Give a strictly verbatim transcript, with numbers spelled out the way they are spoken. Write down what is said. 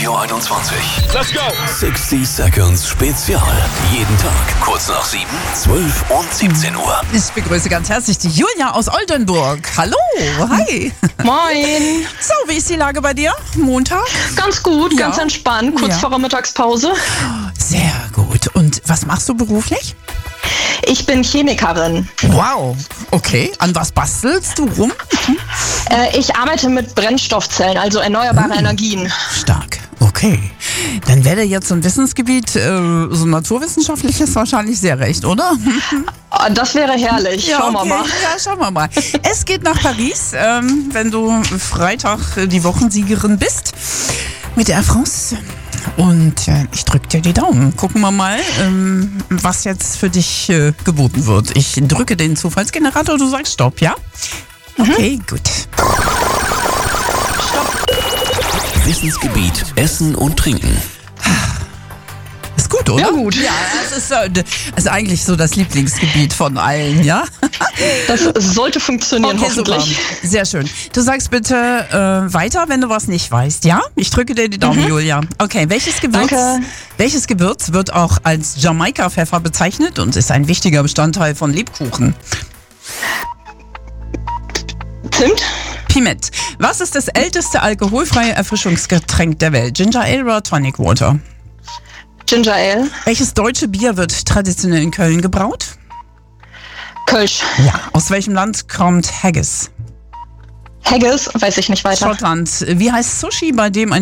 Radio einundzwanzig. Let's go! sechzig Seconds Spezial. Jeden Tag kurz nach sieben, zwölf und siebzehn Uhr. Ich begrüße ganz herzlich die Julia aus Oldenburg. Hallo, hi. Moin. So, wie ist die Lage bei dir? Montag? Ganz gut, Ja. ganz entspannt, kurz Ja. vor der Mittagspause. Sehr gut. Und was machst du beruflich? Ich bin Chemikerin. Wow, okay. An was bastelst du rum? Äh, ich arbeite mit Brennstoffzellen, also erneuerbare Hm. Energien. Stark, okay. Dann wäre jetzt so ein Wissensgebiet, äh, so ein naturwissenschaftliches wahrscheinlich sehr recht, oder? Oh, das wäre herrlich. Schauen wir okay. mal. Ja, schauen wir mal. Es geht nach Paris, ähm, wenn du Freitag die Wochensiegerin bist mit Air France. Und äh, ich drücke dir die Daumen. Gucken wir mal, ähm, was jetzt für dich äh, geboten wird. Ich drücke den Zufallsgenerator, du sagst Stopp, ja? Okay, gut. Wissensgebiet Essen und Trinken. Ist gut, oder? Ja, gut. Ja, das ist, äh, das ist eigentlich so das Lieblingsgebiet von allen, ja? Das sollte funktionieren, Okay, hoffentlich. super. Sehr schön. Du sagst bitte äh, weiter, wenn du was nicht weißt, ja? Ich drücke dir die Daumen, Julia. Okay, welches Gewürz, Danke. welches Gewürz wird auch als Jamaika-Pfeffer bezeichnet und ist ein wichtiger Bestandteil von Lebkuchen? Zimt? Piment. Was ist das älteste alkoholfreie Erfrischungsgetränk der Welt? Ginger Ale oder Tonic Water? Ginger Ale? Welches deutsche Bier wird traditionell in Köln gebraut? Kölsch? Ja. Aus welchem Land kommt Haggis? Haggis? Weiß ich nicht weiter. Schottland. Wie heißt Sushi, bei dem ein